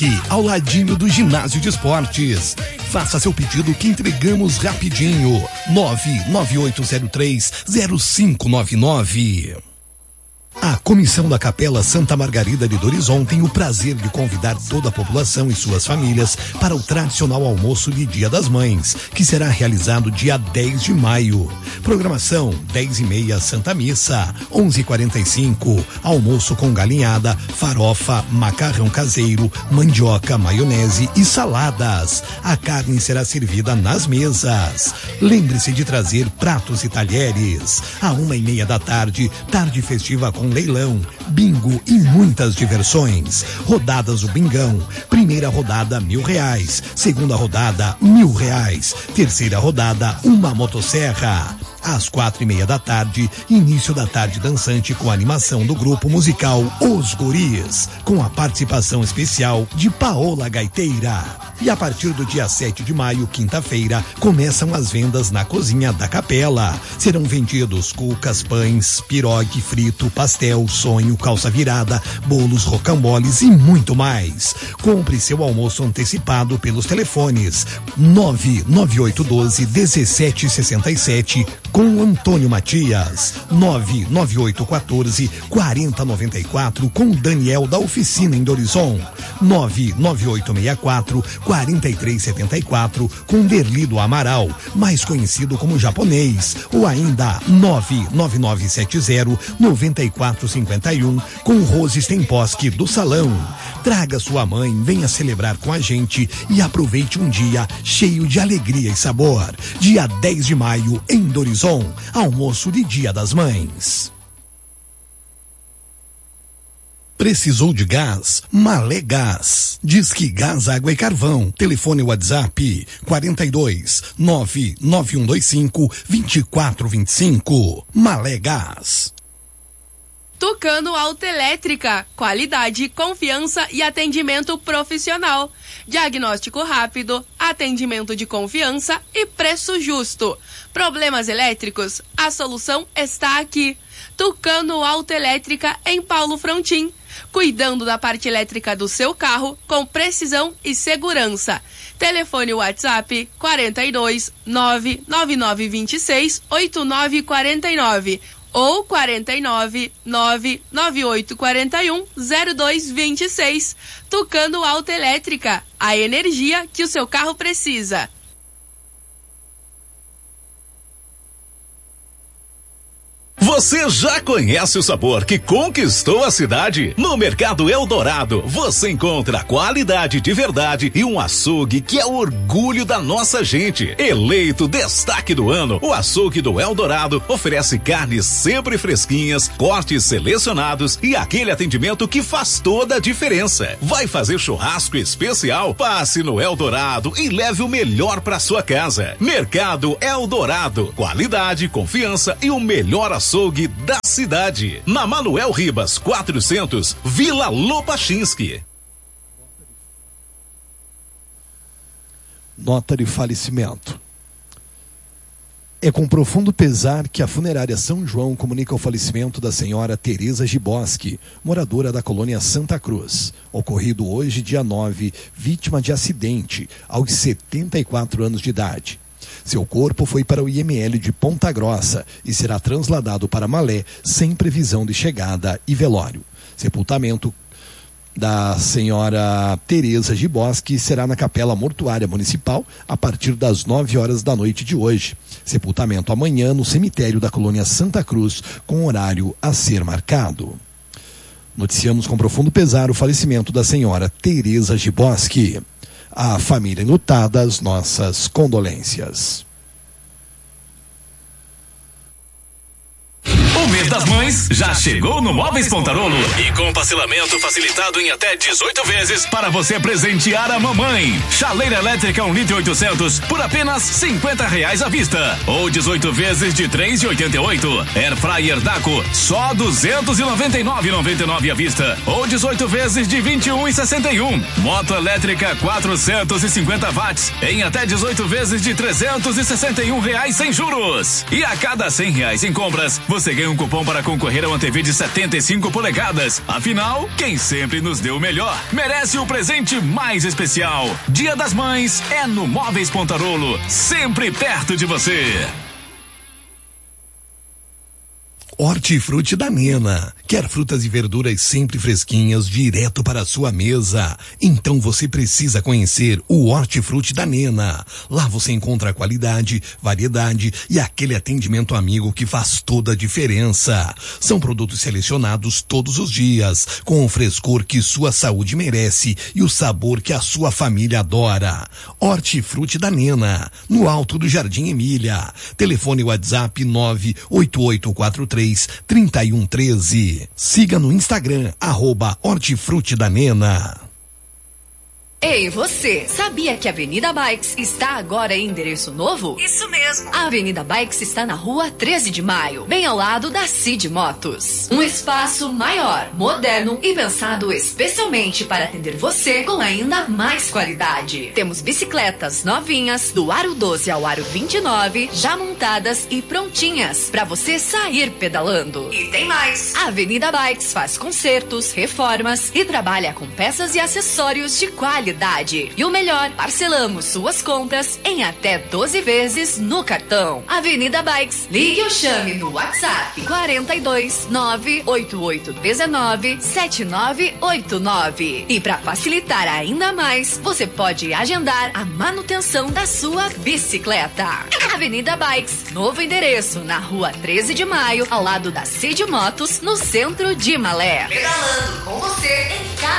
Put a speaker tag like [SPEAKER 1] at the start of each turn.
[SPEAKER 1] Ao ladinho do ginásio de esportes. Faça seu pedido que entregamos rapidinho. 998030599. A Comissão da Capela Santa Margarida de Dorizon tem o prazer de convidar toda a população e suas famílias para o tradicional almoço de Dia das Mães, que será realizado dia 10 de maio. Programação: 10h30 Santa Missa, 11h45 almoço com galinhada, farofa, macarrão caseiro, mandioca, maionese e saladas. A carne será servida nas mesas. Lembre-se de trazer pratos e talheres. À 1h30 da tarde, tarde festiva com leilão, bingo e muitas diversões. Rodadas do Bingão. Primeira rodada R$1.000. Segunda rodada R$1.000. Terceira rodada uma motosserra. Às 4h30 da tarde, início da tarde dançante com a animação do grupo musical Os Guris, com a participação especial de Paola Gaiteira. E a partir do dia 7 de maio, quinta-feira, começam as vendas na cozinha da capela. Serão vendidos cucas, pães, pirogue, frito, pastel, sonho, calça virada, bolos, rocamboles e muito mais. Compre seu almoço antecipado pelos telefones 99812-1767 com Antônio Matias, 99814-4094 com Daniel da Oficina em Dorizon, 99864-4374 com Derlido Amaral, mais conhecido como japonês, ou ainda 99970-9451 com Rose Stemposki do Salão. Traga sua mãe, venha celebrar com a gente e aproveite um dia cheio de alegria e sabor. Dia 10 de maio em Dorizon, almoço de Dia das Mães. Precisou de gás? Malé Gás. Disque Gás, Água e Carvão. Telefone WhatsApp 42 99125 2425. Malé Gás.
[SPEAKER 2] Tucano Autoelétrica, qualidade, confiança e atendimento profissional. Diagnóstico rápido, atendimento de confiança e preço justo. Problemas elétricos? A solução está aqui. Tucano Autoelétrica em Paulo Frontin. Cuidando da parte elétrica do seu carro com precisão e segurança. Telefone WhatsApp 42 99926 8949 ou 49 99841 0226. Tucano Autoelétrica, a energia que o seu carro precisa.
[SPEAKER 3] Você já conhece o sabor que conquistou a cidade? No Mercado Eldorado, você encontra qualidade de verdade e um açougue que é o orgulho da nossa gente. Eleito destaque do ano, o açougue do Eldorado oferece carnes sempre fresquinhas, cortes selecionados e aquele atendimento que faz toda a diferença. Vai fazer churrasco especial? Passe no Eldorado e leve o melhor para sua casa. Mercado Eldorado, qualidade, confiança e o melhor açougue da cidade. Na Manuel Ribas 400, Vila Lopachinski.
[SPEAKER 1] Nota de falecimento. É com profundo pesar que a funerária São João comunica o falecimento da senhora Tereza Giboski, moradora da colônia Santa Cruz, ocorrido hoje, dia 9, vítima de acidente, aos 74 anos de idade. Seu corpo foi para o IML de Ponta Grossa e será trasladado para Malé sem previsão de chegada e velório. Sepultamento da senhora Tereza Giboski será na Capela Mortuária Municipal a partir das 9h da noite de hoje. Sepultamento amanhã no cemitério da colônia Santa Cruz, com horário a ser marcado. Noticiamos com profundo pesar o falecimento da senhora Tereza Giboski. A família enlutada, as nossas condolências.
[SPEAKER 3] O mês das mães já chegou no Móveis Pontarolo e com parcelamento facilitado em até 18 vezes para você presentear a mamãe. Chaleira elétrica 1,8 litro por apenas R$50 à vista ou 18 vezes de R$3,88. Air Fryer Daco só R$299,99 à vista ou 18 vezes de R$21,61. Moto elétrica 450 watts em até 18 vezes de R$361 sem juros. E a cada R$100 em compras você ganha
[SPEAKER 4] um cupom para concorrer a uma TV de 75 polegadas. Afinal, quem sempre nos deu o melhor merece o presente mais especial. Dia das Mães é no Móveis Pontarolo, sempre perto de você.
[SPEAKER 1] Hortifruti da Nena. Quer frutas e verduras sempre fresquinhas, direto para a sua mesa? Então você precisa conhecer o Hortifruti da Nena. Lá você encontra qualidade, variedade e aquele atendimento amigo que faz toda a diferença. São produtos selecionados todos os dias, com o frescor que sua saúde merece e o sabor que a sua família adora. Hortifruti da Nena, no alto do Jardim Emília. Telefone WhatsApp 98843-3113. Siga no Instagram, @Hortifruti da Nena.
[SPEAKER 5] Ei, você, sabia que a Avenida Bikes está agora em endereço novo?
[SPEAKER 6] Isso mesmo.
[SPEAKER 5] A Avenida Bikes está na rua 13 de maio, bem ao lado da Cid Motos. Um espaço maior, moderno e pensado especialmente para atender você com ainda mais qualidade. Temos bicicletas novinhas, do aro 12 ao aro 29, já montadas e prontinhas para você sair pedalando.
[SPEAKER 6] E tem mais.
[SPEAKER 5] A Avenida Bikes faz consertos, reformas e trabalha com peças e acessórios de qualidade. E o melhor, parcelamos suas compras em até 12 vezes no cartão. Avenida Bikes, ligue ou chame no WhatsApp 42 98819 7989. E para facilitar ainda mais, você pode agendar a manutenção da sua bicicleta. Avenida Bikes, novo endereço na rua 13 de maio, ao lado da Cid Motos, no centro de Malé.
[SPEAKER 6] Pedalando com você em cada